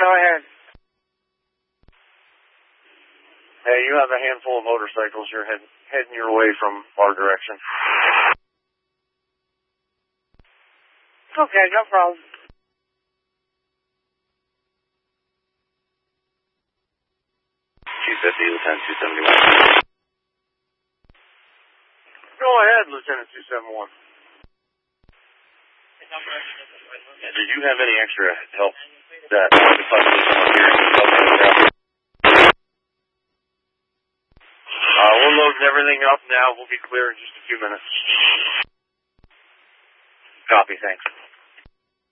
Go ahead. Hey, you have a handful of motorcycles. You're heading your way from our direction. Okay, no problem. G50, Lieutenant 271. Go ahead, Lieutenant 271. Did you have any extra help that could possibly come up here and help me with that? We're loading everything up now. We'll be clear in just a few minutes. Copy, thanks.